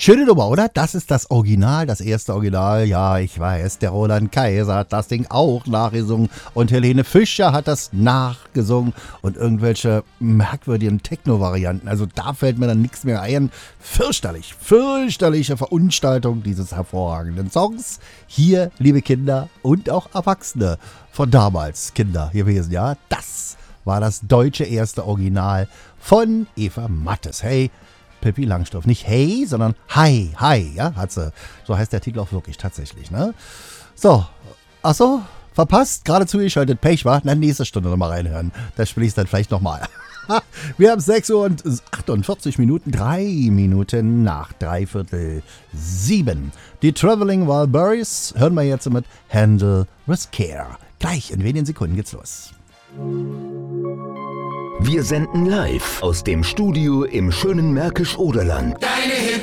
Schöne Nummer, oder? Das ist das Original, das erste Original. Ja, ich weiß, der Roland Kaiser hat das Ding auch nachgesungen und Helene Fischer hat das nachgesungen und irgendwelche merkwürdigen Techno-Varianten. Also da fällt mir dann nichts mehr ein. Fürchterliche Verunstaltung dieses hervorragenden Songs. Hier, liebe Kinder und auch Erwachsene von damals, Kinder gewesen, ja. Das war das deutsche erste Original von Eva Mattes. Hey, Pippi Langstrumpf. Nicht hey, sondern hi, ja, hat sie. So heißt der Titel auch wirklich tatsächlich, ne? So, achso, verpasst, gerade zugeschaltet, Pech war. Na, nächste Stunde nochmal reinhören. Das spiele ich dann vielleicht nochmal. Wir haben 6 Uhr und 48 Minuten, 3 Minuten nach 6:45. Die Traveling Wilburys hören wir jetzt mit Handle with Care. Gleich in wenigen Sekunden geht's los. Wir senden live aus dem Studio im schönen Märkisch-Oderland.